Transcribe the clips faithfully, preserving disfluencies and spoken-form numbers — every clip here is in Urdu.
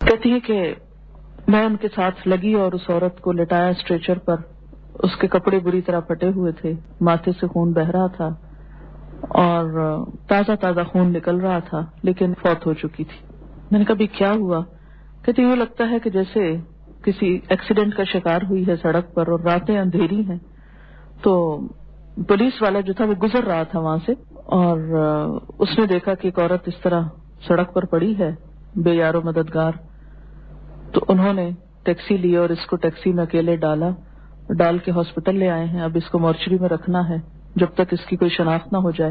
کہتی ہے کہ میں ان کے ساتھ لگی اور اس عورت کو لٹایا اسٹریچر پر. اس کے کپڑے بری طرح پھٹے ہوئے تھے, ماتھے سے خون بہ رہا تھا اور تازہ تازہ خون نکل رہا تھا, لیکن فوت ہو چکی تھی. میں نے کہا بھی کیا ہوا؟ کہتی یوں لگتا ہے کہ جیسے کسی ایکسیڈنٹ کا شکار ہوئی ہے سڑک پر اور راتیں اندھیری ہیں. تو پولیس والا جو تھا وہ گزر رہا تھا وہاں سے اور اس نے دیکھا کہ ایک عورت اس طرح سڑک پر پڑی ہے بے یار و مددگار. تو انہوں نے ٹیکسی لی اور اس کو ٹیکسی میں اکیلے ڈالا, ڈال کے ہاسپٹل لے آئے ہیں. اب اس کو مورچری میں رکھنا ہے جب تک اس کی کوئی شناخت نہ ہو جائے.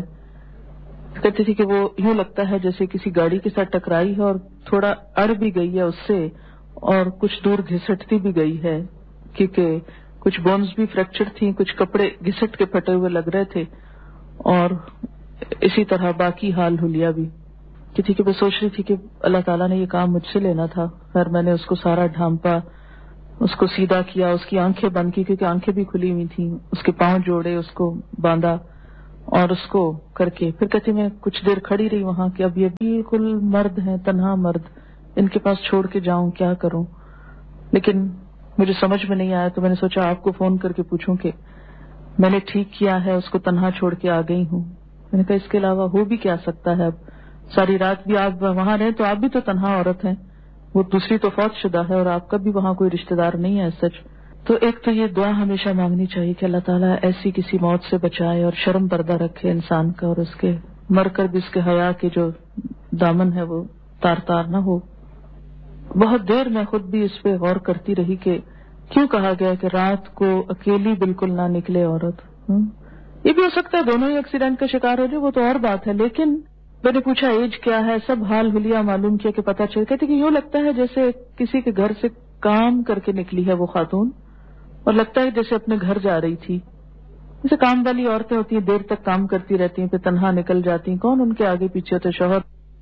کہتی تھی کہ وہ یوں لگتا ہے جیسے کسی گاڑی کے ساتھ ٹکرائی ہے اور تھوڑا اڑ بھی گئی ہے اس سے اور کچھ دور گھسٹتی بھی گئی ہے, کیونکہ کچھ بونز بھی فریکچر تھیں, کچھ کپڑے گھسٹ کے پھٹے ہوئے لگ رہے تھے اور اسی طرح باقی حال حلیہ بھی. کہتی کہ وہ سوچ رہی تھی کہ اللہ تعالیٰ نے یہ کام مجھ سے لینا تھا. خیر میں نے اس کو سارا ڈھانپا, اس کو سیدھا کیا, اس کی آنکھیں بند کی کیونکہ آنکھیں بھی کھلی ہوئی تھیں, اس کے پاؤں جوڑے, اس کو باندھا اور اس کو کر کے پھر کہتی میں کچھ دیر کھڑی رہی وہاں کہ اب یہ بالکل مرد ہیں, تنہا مرد, ان کے پاس چھوڑ کے جاؤں, کیا کروں. لیکن مجھے سمجھ میں نہیں آیا تو میں نے سوچا آپ کو فون کر کے پوچھوں کہ میں نے ٹھیک کیا ہے, اس کو تنہا چھوڑ کے آ گئی ہوں. میں نے کہا اس کے علاوہ ہو بھی کیا سکتا ہے. اب ساری رات بھی آپ وہاں رہیں تو آپ بھی تو تنہا عورت ہیں, وہ دوسری تو فوت شدہ ہے اور آپ کا بھی وہاں کوئی رشتہ دار نہیں ہے سچ. تو ایک تو یہ دعا ہمیشہ مانگنی چاہیے کہ اللہ تعالیٰ ایسی کسی موت سے بچائے اور شرم پردہ رکھے انسان کا, اور اس کے مر کر بھی اس کے حیا کے جو دامن ہے وہ تار تار نہ ہو. بہت دیر میں خود بھی اس پہ غور کرتی رہی کہ کیوں کہا گیا کہ رات کو اکیلی بالکل نہ نکلے عورت. یہ بھی ہو سکتا ہے دونوں ہی ایکسیڈنٹ کا شکار ہو جائے, وہ تو اور بات ہے. لیکن میں نے پوچھا ایج کیا ہے, سب حال حلیہ معلوم کیا کہ پتہ چل. کہتے کہ یوں لگتا ہے جیسے کسی کے گھر سے کام کر کے نکلی ہے وہ خاتون, اور لگتا ہے جیسے اپنے گھر جا رہی تھی. جیسے کام والی عورتیں ہوتی ہیں دیر تک کام کرتی رہتی ہیں پھر تنہا نکل جاتی ہیں, کون ان کے آگے پیچھے ہوتے, شوہر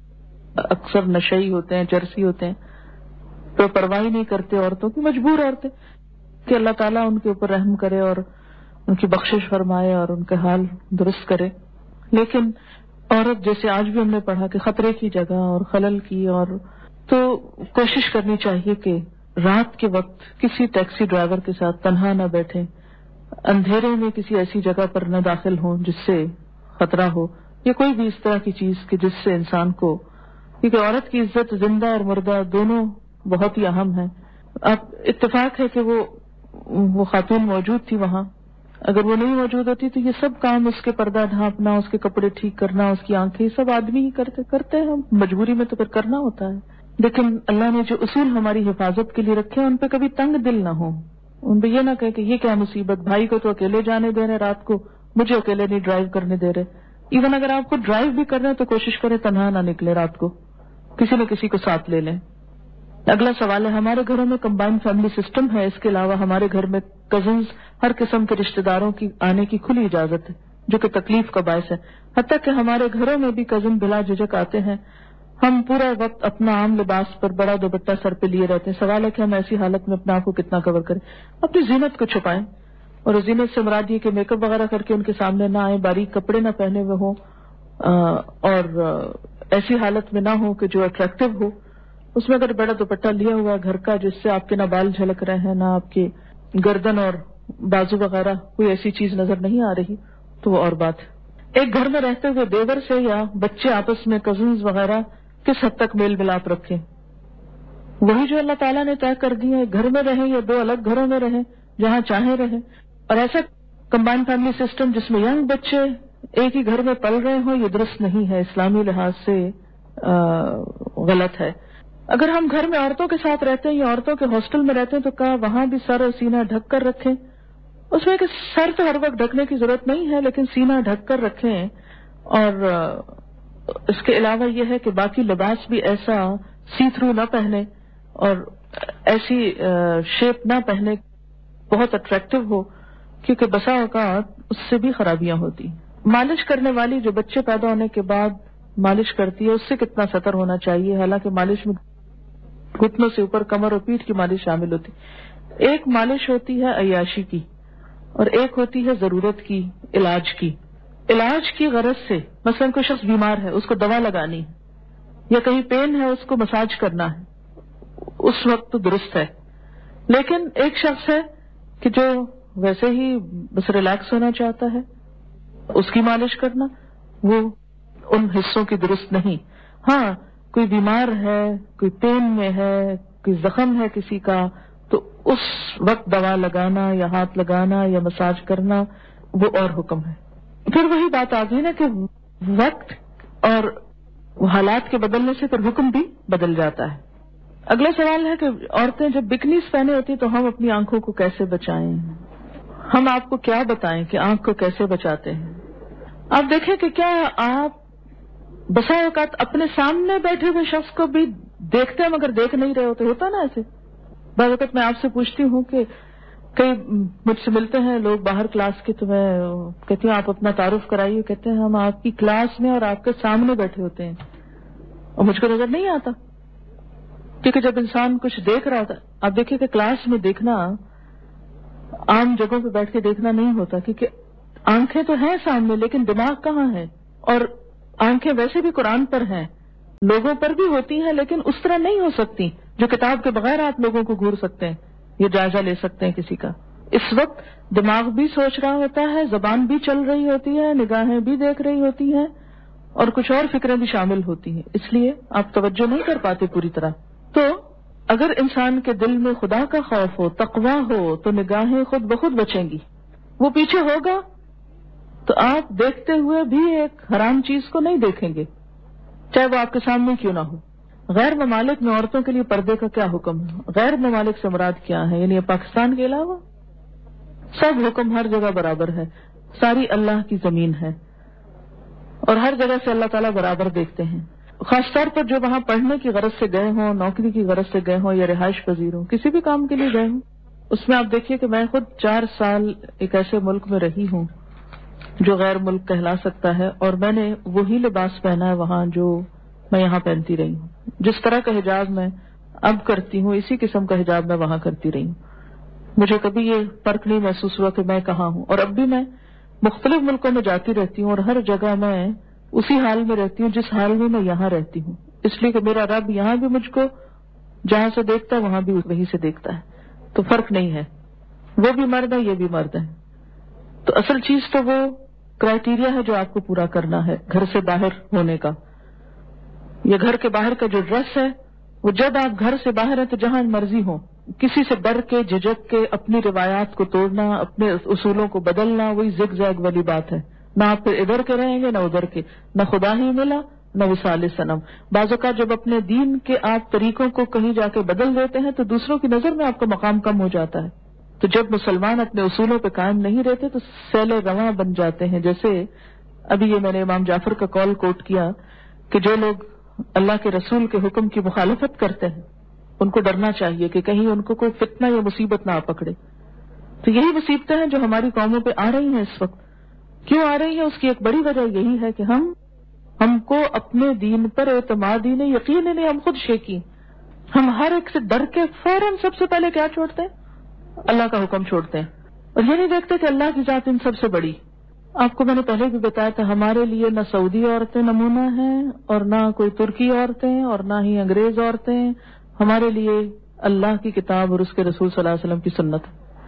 اکثر نشئی ہوتے ہیں, جرسی ہوتے ہیں, تو پرواہ نہیں کرتے عورتوں کی, مجبور عورتیں. کہ اللہ تعالیٰ ان کے اوپر رحم کرے اور ان کی بخشش فرمائے اور ان کے حال درست کرے. لیکن عورت جیسے آج بھی ہم نے پڑھا کہ خطرے کی جگہ اور خلل کی, اور تو کوشش کرنی چاہیے کہ رات کے وقت کسی ٹیکسی ڈرائیور کے ساتھ تنہا نہ بیٹھیں, اندھیرے میں کسی ایسی جگہ پر نہ داخل ہوں جس سے خطرہ ہو, یا کوئی بھی اس طرح کی چیز کہ جس سے انسان کو, کیونکہ عورت کی عزت زندہ اور مردہ دونوں بہت ہی اہم ہے. اب اتفاق ہے کہ وہ وہ خاتون موجود تھی وہاں, اگر وہ نہیں موجود ہوتی تو یہ سب کام, اس کے پردہ ڈھانپنا, اس کے کپڑے ٹھیک کرنا, اس کی آنکھیں, سب آدمی ہی کرتے کرتے ہیں. مجبوری میں تو پھر کرنا ہوتا ہے. لیکن اللہ نے جو اصول ہماری حفاظت کے لیے رکھے ہیں ان پہ کبھی تنگ دل نہ ہو, ان پہ یہ نہ کہے کہ یہ کیا مصیبت, بھائی کو تو اکیلے جانے دے رہے رات کو, مجھے اکیلے نہیں ڈرائیو کرنے دے رہے. ایون اگر آپ کو ڈرائیو بھی کر رہے ہیں تو کوشش کریں تنہا نہ نکلے رات کو, کسی نہ کسی کو ساتھ لے لیں. اگلا سوال ہے, ہمارے گھروں میں کمبائنڈ فیملی سسٹم ہے, اس کے علاوہ ہمارے گھر میں کزنز, ہر قسم کے رشتہ داروں کی آنے کی کھلی اجازت ہے جو کہ تکلیف کا باعث ہے. حتیٰ کہ ہمارے گھروں میں بھی کزن بلا جھجک آتے ہیں. ہم پورا وقت اپنا عام لباس پر بڑا دوپٹہ سر پہ لیے رہتے ہیں. سوال ہے کہ ہم ایسی حالت میں اپنے آپ کو کتنا کور کریں. اپنی زینت کو چھپائیں, اور زینت سے مراد یہ کہ میک اپ وغیرہ کر کے ان کے سامنے نہ آئیں, باریک کپڑے نہ پہنے ہوئے ہوں, اور ایسی حالت میں نہ ہو کہ جو اٹریکٹیو ہو. اس میں اگر بڑا دوپٹہ لیا ہوا گھر کا جس سے آپ کے نہ بال جھلک رہے ہیں, نہ آپ کی گردن اور بازو وغیرہ کوئی ایسی چیز نظر نہیں آ رہی, تو وہ اور بات ہے. ایک گھر میں رہتے ہوئے دیور سے یا بچے آپس میں کزنز وغیرہ کس حد تک میل ملاپ رکھیں, وہی جو اللہ تعالیٰ نے طے کر دی ہے. گھر میں رہیں یا دو الگ گھروں میں رہیں, جہاں چاہیں رہیں. اور ایسا کمبائنڈ فیملی سسٹم جس میں ینگ بچے ایک ہی گھر میں پل رہے ہوں, یہ درست نہیں ہے, اسلامی لحاظ سے غلط ہے. اگر ہم گھر میں عورتوں کے ساتھ رہتے ہیں یا عورتوں کے ہاسٹل میں رہتے ہیں تو کہا وہاں بھی سر اور سینہ ڈھک کر رکھیں. اس میں کہ سر تو ہر وقت ڈھکنے کی ضرورت نہیں ہے, لیکن سینہ ڈھک کر رکھیں. اور اس کے علاوہ یہ ہے کہ باقی لباس بھی ایسا سی تھرو نہ پہنے اور ایسی شیپ نہ پہنے بہت اٹریکٹیو ہو, کیونکہ بسا اوقات اس سے بھی خرابیاں ہوتی. مالش کرنے والی جو بچے پیدا ہونے کے بعد مالش کرتی ہے اس سے کتنا سطر ہونا چاہیے, حالانکہ مالش میں گھٹنوں سے اوپر کمر اور پیٹھ کی مالش شامل ہوتی. ایک مالش ہوتی ہے عیاشی کی اور ایک ہوتی ہے ضرورت کی, علاج کی. علاج کی غرض سے مثلا کوئی شخص بیمار ہے, اس کو دوا لگانی ہے, یا کہیں پین ہے اس کو مساج کرنا ہے, اس وقت تو درست ہے. لیکن ایک شخص ہے کہ جو ویسے ہی بس ریلیکس ہونا چاہتا ہے، اس کی مالش کرنا وہ ان حصوں کی درست نہیں. ہاں کوئی بیمار ہے، کوئی پین میں ہے، کوئی زخم ہے کسی کا، تو اس وقت دوا لگانا یا ہاتھ لگانا یا مساج کرنا وہ اور حکم ہے. پھر وہی بات آ گئی نا کہ وقت اور حالات کے بدلنے سے پھر حکم بھی بدل جاتا ہے. اگلا سوال ہے کہ عورتیں جب بکنیز پہنے ہوتی تو ہم اپنی آنکھوں کو کیسے بچائیں؟ ہم آپ کو کیا بتائیں کہ آنکھ کو کیسے بچاتے ہیں؟ آپ دیکھیں کہ کیا آپ بسا اوقات اپنے سامنے بیٹھے ہوئے شخص کو بھی دیکھتے ہیں مگر دیکھ نہیں رہے ہوتے؟ ہوتا نا ایسے. بعض اوقات میں آپ سے پوچھتی ہوں کہ کئی مجھ سے ملتے ہیں لوگ باہر کلاس کے، تو میں کہتی ہوں آپ اپنا تعارف کرائیے. کہتے ہیں ہم آپ کی کلاس میں اور آپ کے سامنے بیٹھے ہوتے ہیں اور مجھ کو نظر نہیں آتا، کیونکہ جب انسان کچھ دیکھ رہا ہوتا. آپ دیکھیں کہ کلاس میں دیکھنا عام جگہوں پہ بیٹھ کے دیکھنا نہیں ہوتا، کیونکہ آنکھیں تو ہیں سامنے لیکن دماغ کہاں ہے. اور آنکھیں ویسے بھی قرآن پر ہیں، لوگوں پر بھی ہوتی ہیں لیکن اس طرح نہیں ہو سکتی جو کتاب کے بغیر آپ لوگوں کو گھور سکتے ہیں، یہ جائزہ لے سکتے ہیں کسی کا. اس وقت دماغ بھی سوچ رہا ہوتا ہے، زبان بھی چل رہی ہوتی ہے، نگاہیں بھی دیکھ رہی ہوتی ہیں اور کچھ اور فکریں بھی شامل ہوتی ہیں، اس لیے آپ توجہ نہیں کر پاتے پوری طرح. تو اگر انسان کے دل میں خدا کا خوف ہو، تقویٰ ہو، تو نگاہیں خود بخود بچیں گی. وہ پیچھے ہوگا تو آپ دیکھتے ہوئے بھی ایک حرام چیز کو نہیں دیکھیں گے، چاہے وہ آپ کے سامنے کیوں نہ ہو. غیر ممالک میں عورتوں کے لیے پردے کا کیا حکم ہے؟ غیر ممالک سے مراد کیا ہے؟ یعنی پاکستان کے علاوہ سب حکم ہر جگہ برابر ہے. ساری اللہ کی زمین ہے اور ہر جگہ سے اللہ تعالیٰ برابر دیکھتے ہیں. خاص طور پر جو وہاں پڑھنے کی غرض سے گئے ہوں، نوکری کی غرض سے گئے ہوں یا رہائش پذیر ہوں، کسی بھی کام کے لیے گئے ہوں. اس میں آپ دیکھیے کہ میں خود چار سال ایک ایسے ملک میں رہی ہوں جو غیر ملک کہلا سکتا ہے، اور میں نے وہی لباس پہنا ہے وہاں جو میں یہاں پہنتی رہی ہوں. جس طرح کا حجاب میں اب کرتی ہوں اسی قسم کا حجاب میں وہاں کرتی رہی ہوں. مجھے کبھی یہ فرق نہیں محسوس ہوا کہ میں کہاں ہوں. اور اب بھی میں مختلف ملکوں میں جاتی رہتی ہوں اور ہر جگہ میں اسی حال میں رہتی ہوں جس حال میں میں یہاں رہتی ہوں، اس لیے کہ میرا رب یہاں بھی مجھ کو جہاں سے دیکھتا ہے وہاں بھی وہیں سے دیکھتا ہے. تو فرق نہیں ہے، وہ بھی مرد ہے یہ بھی مرد ہے. تو اصل چیز تو وہ کرائیٹیریا ہے جو آپ کو پورا کرنا ہے گھر سے باہر ہونے کا. یہ گھر کے باہر کا جو ڈریس ہے وہ جب آپ گھر سے باہر ہیں تو جہاں مرضی ہو، کسی سے ڈر کے جھجک کے اپنی روایات کو توڑنا، اپنے اصولوں کو بدلنا، وہی زگ زیگ والی بات ہے. نہ آپ پھر ادھر کے رہیں گے نہ ادھر کے، نہ خدا ہی ملا نہ وصال صنم. بعض اوقات جب اپنے دین کے آپ طریقوں کو کہیں جا کے بدل دیتے ہیں تو دوسروں کی نظر میں آپ کا مقام کم ہو جاتا ہے. تو جب مسلمان اپنے اصولوں پہ قائم نہیں رہتے تو سیل رواں بن جاتے ہیں. جیسے ابھی یہ میں نے امام جعفر کا قول کوٹ کیا کہ جو لوگ اللہ کے رسول کے حکم کی مخالفت کرتے ہیں ان کو ڈرنا چاہیے کہ کہیں ان کو کوئی فتنہ یا مصیبت نہ آ پکڑے. تو یہی مصیبتیں ہیں جو ہماری قوموں پہ آ رہی ہیں اس وقت. کیوں آ رہی ہیں؟ اس کی ایک بڑی وجہ یہی ہے کہ ہم ہم کو اپنے دین پر اعتماد ہی نہیں، یقین ہی نہیں، ہم خود شیکی. ہم ہر ایک سے ڈر کے فوراً سب سے پہلے کیا چھوڑتے ہیں؟ اللہ کا حکم چھوڑتے ہیں اور یہ نہیں دیکھتے کہ اللہ کی ذات ان سب سے بڑی. آپ کو میں نے پہلے بھی بتایا تھا ہمارے لیے نہ سعودی عورتیں نمونہ ہیں اور نہ کوئی ترکی عورتیں اور نہ ہی انگریز عورتیں. ہمارے لیے اللہ کی کتاب اور اس کے رسول صلی اللہ علیہ وسلم کی سنت.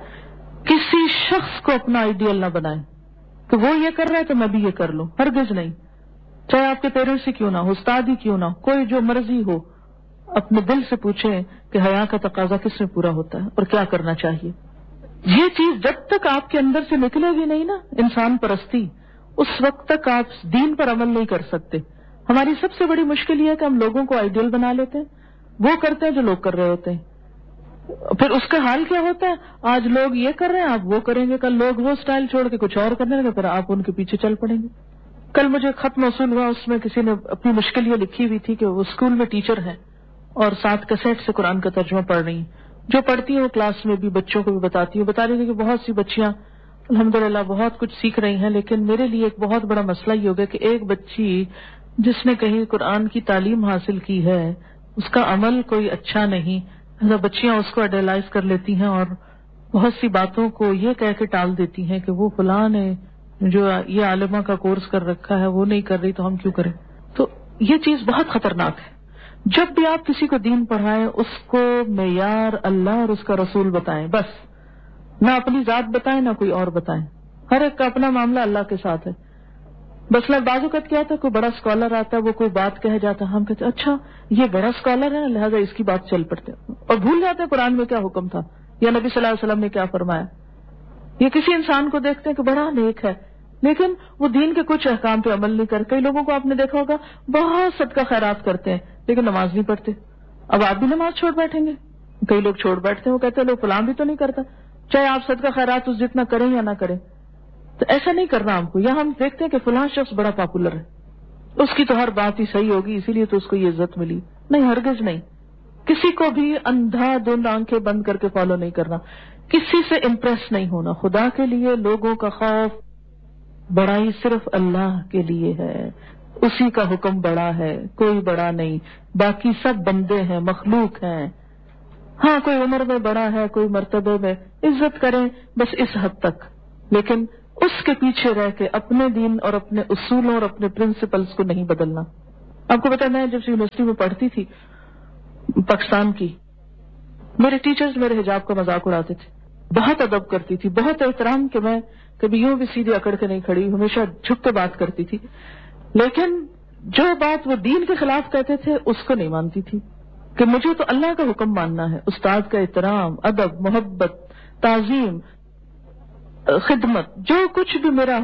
کسی شخص کو اپنا آئیڈیل نہ بنائیں کہ وہ یہ کر رہا ہے تو میں بھی یہ کر لوں، ہرگز نہیں. چاہے آپ کے پیرنٹس ہی کیوں نہ ہو، استاد ہی کیوں نہ ہو، کوئی جو مرضی ہو، اپنے دل سے پوچھیں کہ حیا کا تقاضا کس میں پورا ہوتا ہے اور کیا کرنا چاہیے. یہ چیز جب تک آپ کے اندر سے نکلے گی نہیں نا، انسان پرستی، اس وقت تک آپ دین پر عمل نہیں کر سکتے. ہماری سب سے بڑی مشکل یہ ہے کہ ہم لوگوں کو آئیڈیل بنا لیتے ہیں، وہ کرتے ہیں جو لوگ کر رہے ہوتے ہیں. پھر اس کا حال کیا ہوتا ہے؟ آج لوگ یہ کر رہے ہیں آپ وہ کریں گے، کل لوگ وہ سٹائل چھوڑ کے کچھ اور کرنے لگے، پھر آپ ان کے پیچھے چل پڑیں گے. کل مجھے خط موصول ہوا، اس میں کسی نے اپنی مشکل یہ لکھی ہوئی تھی کہ وہ اسکول میں ٹیچر ہے اور ساتھ کیسٹ سے قرآن کا ترجمہ پڑھ رہی ہیں. جو پڑھتی ہیں وہ کلاس میں بھی بچوں کو بھی بتاتی ہوں، بتا رہی تھی کہ بہت سی بچیاں الحمدللہ بہت کچھ سیکھ رہی ہیں، لیکن میرے لیے ایک بہت بڑا مسئلہ یہ ہو گیا کہ ایک بچی جس نے کہیں قرآن کی تعلیم حاصل کی ہے اس کا عمل کوئی اچھا نہیں. بچیاں اس کو آئیڈیلائز کر لیتی ہیں اور بہت سی باتوں کو یہ کہہ کے ٹال دیتی ہیں کہ وہ فلاں نے جو یہ عالمہ کا کورس کر رکھا ہے وہ نہیں کر رہی تو ہم کیوں کریں. تو یہ چیز بہت خطرناک ہے. جب بھی آپ کسی کو دین پڑھائیں اس کو معیار اللہ اور اس کا رسول بتائیں، بس نہ اپنی ذات بتائیں نہ کوئی اور بتائیں. ہر ایک کا اپنا معاملہ اللہ کے ساتھ ہے. بس میں بعض اوقات کیا تھا، کوئی بڑا اسکالر آتا ہے، وہ کوئی بات کہہ جاتا، ہم کہتے اچھا یہ بڑا اسکالر ہے لہٰذا اس کی بات چل پڑتے، اور بھول جاتے ہیں قرآن میں کیا حکم تھا یا نبی صلی اللہ علیہ وسلم نے کیا فرمایا. یہ کسی انسان کو دیکھتے ہیں کہ بڑا نیک ہے لیکن وہ دین کے کچھ احکام پہ عمل نہیں کرتے. کئی لوگوں کو آپ نے دیکھا ہوگا بہت صدقہ خیرات کرتے ہیں لیکن نماز نہیں پڑھتے. اب آپ بھی نماز چھوڑ بیٹھیں گے؟ کئی لوگ چھوڑ بیٹھتے ہیں، وہ کہتے ہیں لوگ فلاں بھی تو نہیں کرتا، چاہے آپ صدقہ خیرات اس جتنا کریں یا نہ کریں. تو ایسا نہیں کرنا ہم کو. یہاں ہم دیکھتے ہیں کہ فلاں شخص بڑا پاپولر ہے، اس کی تو ہر بات ہی صحیح ہوگی اسی لیے تو اس کو یہ عزت ملی. نہیں، ہرگز نہیں. کسی کو بھی اندھا دھند آنکھیں بند کر کے فالو نہیں کرنا، کسی سے امپریس نہیں ہونا. خدا کے لیے لوگوں کا خوف، بڑائی صرف اللہ کے لیے ہے، اسی کا حکم بڑا ہے، کوئی بڑا نہیں. باقی سب بندے ہیں، مخلوق ہیں. ہاں کوئی عمر میں بڑا ہے، کوئی مرتبے میں، عزت کریں بس اس حد تک، لیکن اس کے پیچھے رہ کے اپنے دین اور اپنے اصولوں اور اپنے پرنسپلز کو نہیں بدلنا. آپ کو پتا، میں جب یونیورسٹی میں پڑھتی تھی پاکستان کی، میرے ٹیچرز میرے حجاب کا مذاق اڑاتے تھے. بہت ادب کرتی تھی، بہت احترام، کہ میں کبھی یوں بھی سیدھے اکڑ کے نہیں کھڑی، ہمیشہ جھک کے بات کرتی تھی. لیکن جو بات وہ دین کے خلاف کہتے تھے اس کو نہیں مانتی تھی، کہ مجھے تو اللہ کا حکم ماننا ہے. استاد کا احترام، ادب، محبت، تعظیم، خدمت، جو کچھ بھی میرا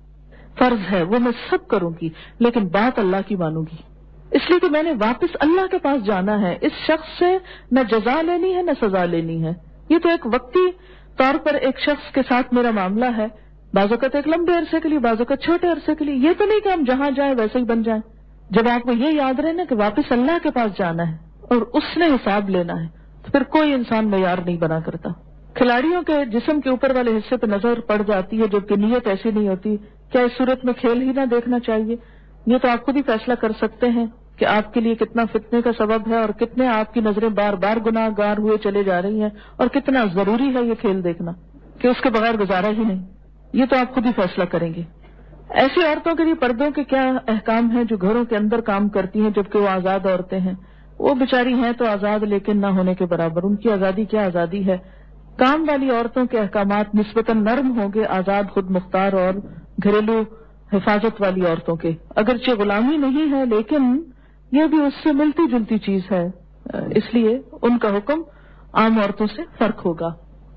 فرض ہے وہ میں سب کروں گی، لیکن بات اللہ کی مانوں گی. اس لیے کہ میں نے واپس اللہ کے پاس جانا ہے. اس شخص سے نہ جزا لینی ہے نہ سزا لینی ہے. یہ تو ایک وقتی طور پر ایک شخص کے ساتھ میرا معاملہ ہے، بعض اوقات ایک لمبے عرصے کے لیے، بعض اوقات چھوٹے عرصے کے لیے. یہ تو نہیں کہ ہم جہاں جائیں ویسے ہی بن جائیں. جب آپ کو یہ یاد رہے نا کہ واپس اللہ کے پاس جانا ہے اور اس نے حساب لینا ہے، تو پھر کوئی انسان معیار نہیں بنا کرتا. کھلاڑیوں کے جسم کے اوپر والے حصے پہ نظر پڑ جاتی ہے جبکہ نیت ایسی نہیں ہوتی. کیا اس صورت میں کھیل ہی نہ دیکھنا چاہیے؟ یہ تو آپ خود ہی فیصلہ کر سکتے ہیں کہ آپ کے لیے کتنا فتنے کا سبب ہے اور کتنے آپ کی نظریں بار بار گناہ گار ہوئے چلے جا رہی ہیں، اور کتنا ضروری ہے یہ کھیل دیکھنا کہ اس کے بغیر گزارا ہی نہیں. یہ تو آپ خود ہی فیصلہ کریں گے. ایسی عورتوں کے لیے پردوں کے کیا احکام ہیں جو گھروں کے اندر کام کرتی ہیں جبکہ وہ آزاد عورتیں ہیں؟ وہ بیچاری ہیں تو آزاد لیکن نہ ہونے کے برابر. ان کی آزادی کیا آزادی ہے؟ کام والی عورتوں کے احکامات نسبتاً نرم ہوں گے آزاد، خود مختار اور گھریلو حفاظت والی عورتوں کے. اگرچہ غلامی نہیں ہے لیکن یہ بھی اس سے ملتی جلتی چیز ہے، اس لیے ان کا حکم عام عورتوں سے فرق ہوگا.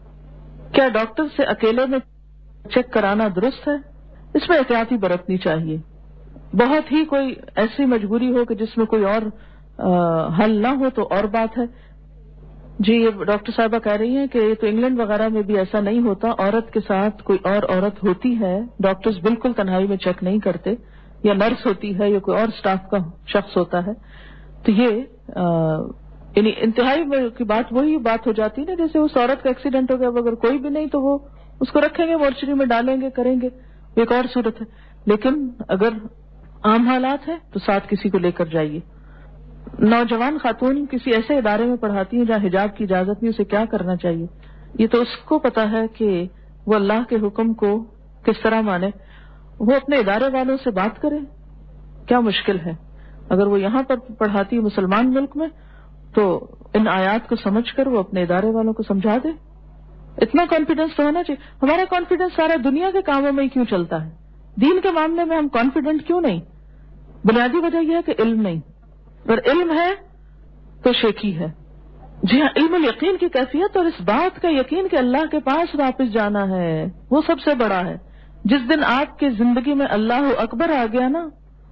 کیا ڈاکٹر سے اکیلے میں چیک کرانا درست ہے؟ اس میں احتیاطی برتنی چاہیے. بہت ہی کوئی ایسی مجبوری ہو کہ جس میں کوئی اور حل نہ ہو تو اور بات ہے. جی یہ ڈاکٹر صاحبہ کہہ رہی ہیں کہ یہ تو انگلینڈ وغیرہ میں بھی ایسا نہیں ہوتا، عورت کے ساتھ کوئی اور عورت ہوتی ہے، ڈاکٹرز بالکل تنہائی میں چیک نہیں کرتے، یا نرس ہوتی ہے یا کوئی اور سٹاف کا شخص ہوتا ہے. تو یہ یعنی انتہائی کی بات وہی بات ہو جاتی ہے نا جیسے اس عورت کا ایکسیڈنٹ ہو گیا، اگر کوئی بھی نہیں تو وہ اس کو رکھیں گے مورچری میں ڈالیں گے کریں گے، ایک اور صورت ہے. لیکن اگر عام حالات ہیں تو ساتھ کسی کو لے کر جائیے. نوجوان خاتون کسی ایسے ادارے میں پڑھاتی ہیں جہاں حجاب کی اجازت نہیں، اسے کیا کرنا چاہیے؟ یہ تو اس کو پتا ہے کہ وہ اللہ کے حکم کو کس طرح مانے. وہ اپنے ادارے والوں سے بات کرے، کیا مشکل ہے؟ اگر وہ یہاں پر پڑھاتی ہے مسلمان ملک میں تو ان آیات کو سمجھ کر وہ اپنے ادارے والوں کو سمجھا دے. اتنا کانفیڈنس تو ہونا چاہیے. ہمارا کانفیڈنس سارا دنیا کے کاموں میں ہی کیوں چلتا ہے، دین کے معاملے میں ہم کانفیڈنٹ کیوں نہیں؟ بنیادی وجہ یہ ہے کہ علم نہیں. اگر علم ہے تو شیکی ہے. جی ہاں، علم الیقین کی کیفیت اور اس بات کا یقین کہ اللہ کے پاس واپس جانا ہے وہ سب سے بڑا ہے. جس دن آپ کی زندگی میں اللہ اکبر آ گیا نا،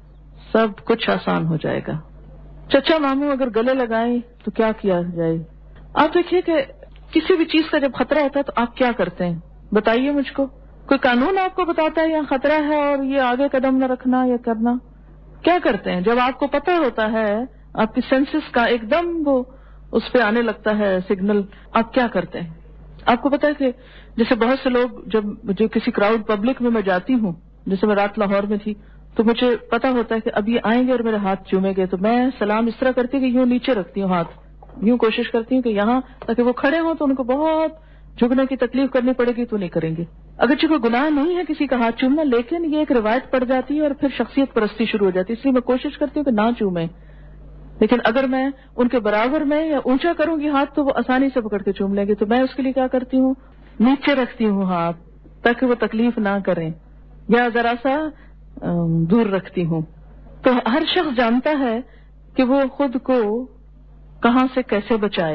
سب کچھ آسان ہو جائے گا. چچا ماموں اگر گلے لگائیں تو کیا کیا جائے؟ آپ دیکھیے کہ کسی بھی چیز کا جب خطرہ ہوتا ہے تو آپ کیا کرتے ہیں؟ بتائیے مجھ کو. کوئی قانون آپ کو بتاتا ہے یہاں خطرہ ہے اور یہ آگے قدم نہ رکھنا یا کرنا؟ کیا کرتے ہیں جب آپ کو پتہ ہوتا ہے، آپ کی سینسز کا ایک دم وہ اس پہ آنے لگتا ہے سگنل، آپ کیا کرتے ہیں؟ آپ کو پتا ہے کہ جیسے بہت سے لوگ، جب مجھے کسی کراؤڈ پبلک میں میں جاتی ہوں، جیسے میں رات لاہور میں تھی، تو مجھے پتا ہوتا ہے کہ اب یہ آئیں گے اور میرے ہاتھ چومیں گے، تو میں سلام اس طرح کرتی کہ یوں نیچے رکھتی ہوں ہاتھ، یوں کوشش کرتی ہوں کہ یہاں، تاکہ وہ کھڑے ہوں تو ان کو بہت جھکنے کی تکلیف کرنی پڑے گی تو نہیں کریں گے. اگرچہ کوئی گناہ نہیں ہے کسی کا ہاتھ چومنا، لیکن یہ ایک روایت پڑ جاتی ہے اور پھر شخصیت پرستی شروع ہو جاتی ہے، اس لیے میں کوشش کرتی ہوں کہ نہ چومیں. لیکن اگر میں ان کے برابر میں یا اونچا کروں گی ہاتھ تو وہ آسانی سے پکڑ کے چوم لیں گے. تو میں اس کے لیے کیا کرتی ہوں, نیچے رکھتی ہوں ہاتھ تاکہ وہ تکلیف نہ کریں, یا ذرا سا دور رکھتی ہوں. تو ہر شخص جانتا ہے کہ وہ خود کو کہاں سے کیسے بچائے,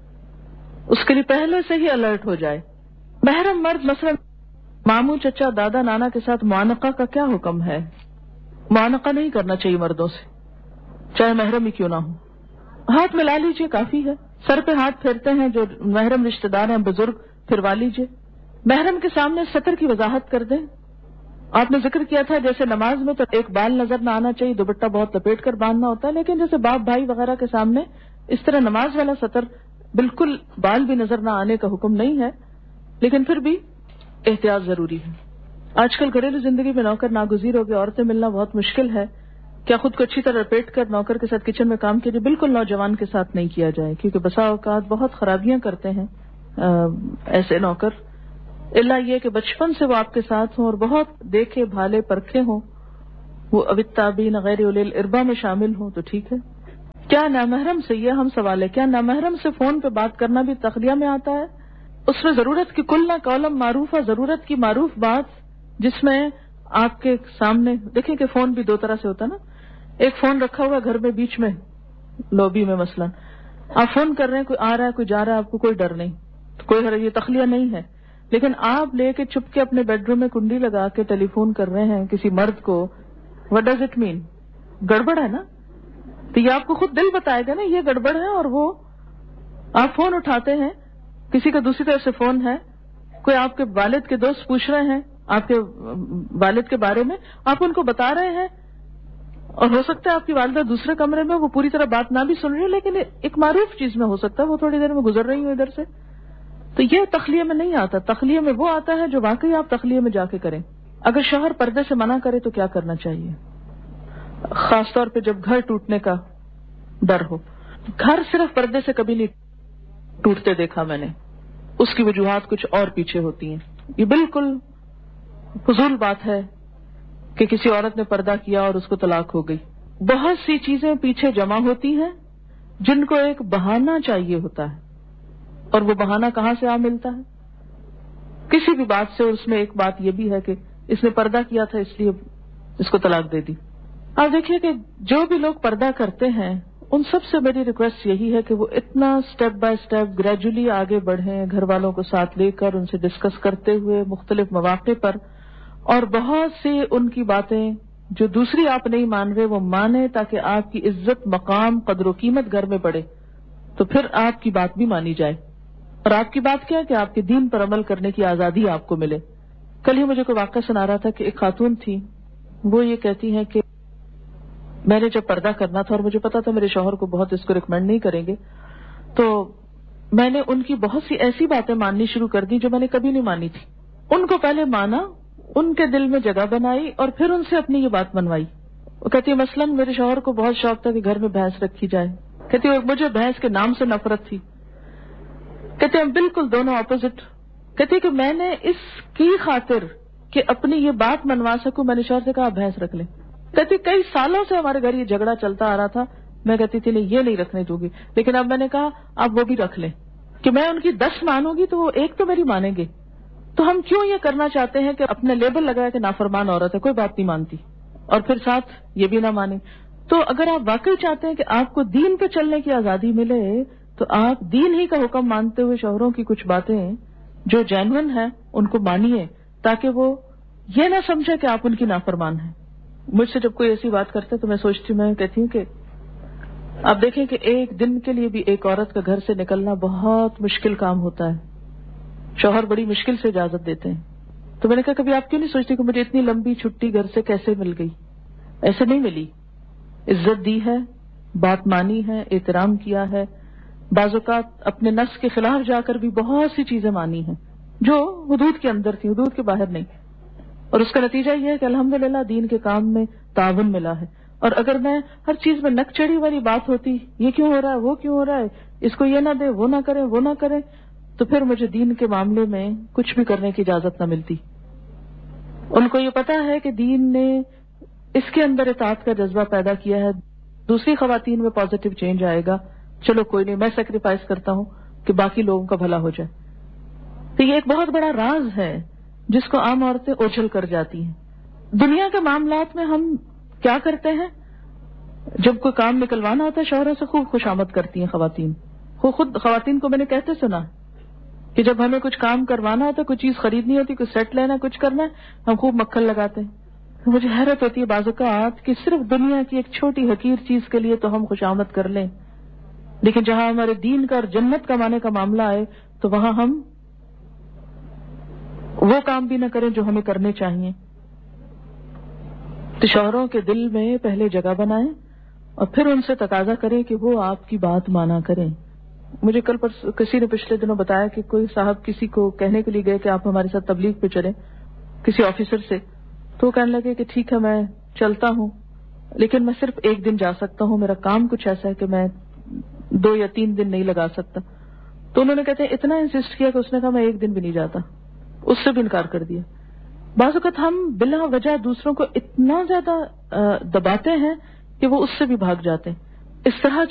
اس کے لیے پہلے سے ہی الرٹ ہو جائے. محرم مرد مثلا ماموں, چچا, دادا, نانا کے ساتھ معانقہ کا کیا حکم ہے؟ معانقہ نہیں کرنا چاہیے مردوں سے, چاہے محرم ہی کیوں نہ ہو. ہاتھ ملا لیجئے کافی ہے. سر پہ ہاتھ پھیرتے ہیں جو محرم رشتہ دار ہیں, بزرگ, پھروا لیجئے. محرم کے سامنے سطر کی وضاحت کر دیں. آپ نے ذکر کیا تھا جیسے نماز میں تو ایک بال نظر نہ آنا چاہیے, دوپٹہ بہت لپیٹ کر باندھنا ہوتا ہے, لیکن جیسے باپ بھائی وغیرہ کے سامنے اس طرح نماز والا سطر بالکل بال بھی نظر نہ آنے کا حکم نہیں ہے, لیکن پھر بھی احتیاط ضروری ہے. آج کل گھریلو زندگی میں نوکر ناگزیر ہو گئے, عورتیں ملنا بہت مشکل ہے. کیا خود کو اچھی طرح لپیٹ کر نوکر کے ساتھ کچن میں کام کیجیے, بالکل نوجوان کے ساتھ نہیں کیا جائے, کیونکہ بسا اوقات بہت خرابیاں کرتے ہیں ایسے نوکر. اللہ یہ کہ بچپن سے وہ آپ کے ساتھ ہوں اور بہت دیکھے بھالے پرکھے ہوں, وہ اوتابین غیر اولی الاربا میں شامل ہوں تو ٹھیک ہے. کیا نامحرم سے, یہ ہم سوال ہے, کیا نامحرم سے فون پہ بات کرنا بھی تخلیہ میں آتا ہے؟ اس میں ضرورت کی کل نہ کالم معروف ہے, ضرورت کی معروف بات جس میں آپ کے سامنے دیکھیں کہ فون بھی دو طرح سے ہوتا ہے نا. ایک فون رکھا ہوا گھر میں بیچ میں لوبی میں مثلا, آپ فون کر رہے ہیں, کوئی آ رہا ہے کوئی جا رہا ہے, آپ کو کوئی ڈر نہیں, کوئی حرج, یہ تخلیہ نہیں ہے. لیکن آپ لے کے چپ کے اپنے بیڈ روم میں کنڈی لگا کے ٹیلی فون کر رہے ہیں کسی مرد کو, وٹ ڈز اٹ مین؟ گڑبڑ ہے نا. تو یہ آپ کو خود دل بتائے گا نا یہ گڑبڑ ہے. اور وہ آپ فون اٹھاتے ہیں, کسی کا دوسری طرف سے فون ہے, کوئی آپ کے والد کے دوست پوچھ رہے ہیں آپ کے والد کے بارے میں, آپ ان کو بتا رہے ہیں, اور ہو سکتا ہے آپ کی والدہ دوسرے کمرے میں, وہ پوری طرح بات نہ بھی سن رہی ہے, لیکن ایک معروف چیز میں ہو سکتا ہے وہ تھوڑی دیر میں گزر رہی ہوں ادھر سے. تو یہ تخلیہ میں نہیں آتا. تخلیہ میں وہ آتا ہے جو واقعی آپ تخلیہ میں جا کے کریں. اگر شوہر پردے سے منع کرے تو کیا کرنا چاہیے؟ خاص طور پہ جب گھر ٹوٹنے کا ڈر ہو. گھر صرف پردے سے کبھی نہیں ٹوٹتے دیکھا میں نے, اس کی وجوہات کچھ اور پیچھے ہوتی ہیں. یہ بالکل فضول بات ہے کہ کسی عورت نے پردہ کیا اور اس کو طلاق ہو گئی. بہت سی چیزیں پیچھے جمع ہوتی ہیں جن کو ایک بہانہ چاہیے ہوتا ہے, اور وہ بہانہ کہاں سے آ ملتا ہے؟ کسی بھی بات سے. اس میں ایک بات یہ بھی ہے کہ اس نے پردہ کیا تھا اس لیے اس کو طلاق دے دی. آپ دیکھیے کہ جو بھی لوگ پردہ کرتے ہیں ان سب سے میری ریکویسٹ یہی ہے کہ وہ اتنا سٹیپ بائی سٹیپ گریجولی آگے بڑھیں, گھر والوں کو ساتھ لے کر ان سے ڈسکس کرتے ہوئے مختلف مواقع پر, اور بہت سی ان کی باتیں جو دوسری آپ نہیں مان رہے وہ مانیں, تاکہ آپ کی عزت, مقام, قدر و قیمت گھر میں بڑھے, تو پھر آپ کی بات بھی مانی جائے. اور آپ کی بات کیا ہے کہ آپ کے دین پر عمل کرنے کی آزادی آپ کو ملے. کل ہی مجھے کوئی واقعہ سنا رہا تھا کہ ایک خاتون تھی, وہ یہ کہتی ہیں کہ میں نے جب پردہ کرنا تھا اور مجھے پتا تھا میرے شوہر کو بہت اس کو ریکمینڈ نہیں کریں گے, تو میں نے ان کی بہت سی ایسی باتیں ماننی شروع کر دی جو میں نے کبھی نہیں مانی تھی. ان کو پہلے مانا, ان کے دل میں جگہ بنائی, اور پھر ان سے اپنی یہ بات منوائی. وہ کہتی ہے مثلاً میرے شوہر کو بہت شوق تھا کہ گھر میں بھینس رکھی جائے. کہتی ہے مجھے بھینس کے نام سے نفرت تھی. کہتے ہیں بالکل دونوں اپوزٹ. کہتے ہیں کہ میں نے اس کی خاطر کہ اپنی یہ بات منوا سکوں میں نے شوہر سے کہا بھینس رکھ لیں. کہتی کئی سالوں سے ہمارے گھر یہ جھگڑا چلتا آ رہا تھا, میں کہتی تھی نہیں یہ نہیں رکھنے دوں گی, لیکن اب میں نے کہا آپ وہ بھی رکھ لیں کہ میں ان کی دس مانوں گی تو وہ ایک تو میری مانیں گے. تو ہم کیوں یہ کرنا چاہتے ہیں کہ اپنے لیبل لگایا کہ نافرمان عورت ہے, کوئی بات نہیں مانتی, اور پھر ساتھ یہ بھی نہ مانے. تو اگر آپ واقعی چاہتے ہیں کہ آپ کو دین پہ چلنے کی آزادی ملے تو آپ دین ہی کا حکم مانتے ہوئے شوہروں کی کچھ باتیں جو جینوئن ہیں ان کو مانیے, تاکہ وہ یہ نہ سمجھے کہ آپ ان کی نافرمان ہیں. مجھ سے جب کوئی ایسی بات کرتا ہے تو میں سوچتی ہوں, میں کہتی ہوں کہ آپ دیکھیں کہ ایک دن کے لیے بھی ایک عورت کا گھر سے نکلنا بہت مشکل کام ہوتا ہے. شوہر بڑی مشکل سے اجازت دیتے ہیں. تو میں نے کہا کبھی آپ کیوں نہیں سوچتی کہ مجھے اتنی لمبی چھٹی گھر سے کیسے مل گئی؟ ایسے نہیں ملی. عزت دی ہے, بات مانی ہے, احترام کیا ہے, بعض اوقات اپنے نفس کے خلاف جا کر بھی بہت سی چیزیں مانی ہیں جو حدود کے اندر تھی, حدود کے باہر نہیں. اور اس کا نتیجہ یہ ہے کہ الحمدللہ دین کے کام میں تعاون ملا ہے. اور اگر میں ہر چیز میں نک چڑھی والی بات ہوتی, یہ کیوں ہو رہا ہے, وہ کیوں ہو رہا ہے, اس کو یہ نہ دے, وہ نہ کرے, وہ نہ کرے, تو پھر مجھے دین کے معاملے میں کچھ بھی کرنے کی اجازت نہ ملتی. ان کو یہ پتا ہے کہ دین نے اس کے اندر اطاعت کا جذبہ پیدا کیا ہے, دوسری خواتین میں پازیٹیو چینج آئے گا. چلو کوئی نہیں، میں سیکریفائس کرتا ہوں کہ باقی لوگوں کا بھلا ہو جائے. تو یہ ایک بہت بڑا راز ہے جس کو عام عورتیں اوجھل کر جاتی ہیں. دنیا کے معاملات میں ہم کیا کرتے ہیں؟ جب کوئی کام نکلوانا ہوتا ہے شوہروں سے خوب خوشامد کرتی ہیں خواتین. خود خواتین کو میں نے کہتے سنا کہ جب ہمیں کچھ کام کروانا ہوتا ہے، کوئی چیز خریدنی ہوتی، کوئی سیٹ لینا، کچھ کرنا ہے، ہم خوب مکھن لگاتے ہیں. مجھے حیرت ہوتی ہے بعض اوقات کہ صرف دنیا کی ایک چھوٹی حقیر چیز کے لیے تو ہم خوشامد کر لیں، لیکن جہاں ہمارے دین کا اور جنت کمانے کا معاملہ آئے تو وہاں ہم وہ کام بھی نہ کریں جو ہمیں کرنے چاہیے. تو شوہروں کے دل میں پہلے جگہ بنائیں اور پھر ان سے تقاضا کریں کہ وہ آپ کی بات مانا کریں. مجھے کل پر کسی نے پچھلے دنوں بتایا کہ کوئی صاحب کسی کو کہنے کے لیے گئے کہ آپ ہمارے ساتھ تبلیغ پہ چلیں کسی آفیسر سے، تو وہ کہنے لگے کہ ٹھیک ہے میں چلتا ہوں، لیکن میں صرف ایک دن جا سکتا ہوں، میرا کام کچھ ایسا ہے کہ میں دو یا تین دن نہیں لگا سکتا. تو انہوں نے کہتے ہیں اتنا انسسٹ کیا کہ اس نے کہا میں ایک دن بھی نہیں جاتا، اس سے بھی انکار کر دیا. بعض اوقات ہم بلا وجہ دوسروں کو اتنا زیادہ دباتے ہیں کہ وہ اس سے بھی بھاگ جاتے ہیں. اس طرح